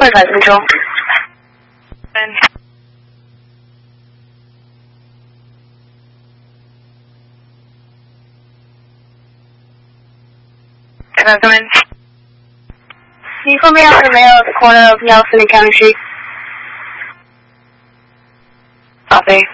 5分钟。Come in. You put me out in the mail at the corner of Nelson and County Street. Copy.